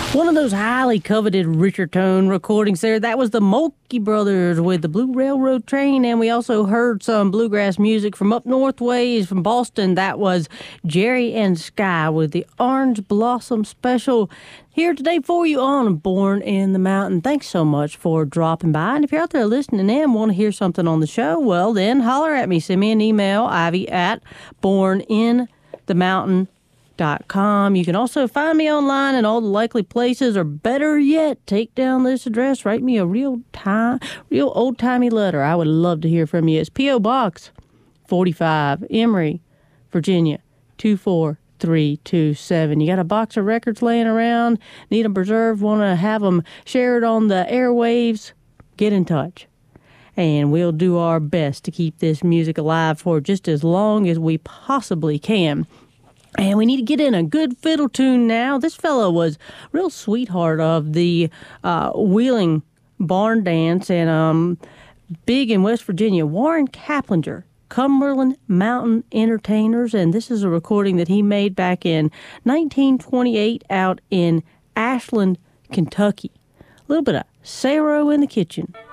One of those highly coveted Richard Tone recordings there. That was the Mulkey Brothers with the Blue Railroad Train, and we also heard some bluegrass music from up north ways from Boston. That was Jerry and Sky with the Orange Blossom Special. Here today for you on Born in the Mountain. Thanks so much for dropping by. And if you're out there listening in and want to hear something on the show, well, then holler at me. Send me an email, ivy@borninthemountain.com. You can also find me online in all the likely places, or better yet, take down this address, write me a real old-timey letter. I would love to hear from you. It's P.O. Box 45, Emory, Virginia, 24327. You got a box of records laying around, need them preserved, want to have them shared on the airwaves, get in touch. And we'll do our best to keep this music alive for just as long as we possibly can. And we need to get in a good fiddle tune now. This fellow was a real sweetheart of the Wheeling Barn Dance and big in West Virginia. Warren Kaplinger, Cumberland Mountain Entertainers. And this is a recording that he made back in 1928 out in Ashland, Kentucky. A little bit of Saro in the Kitchen.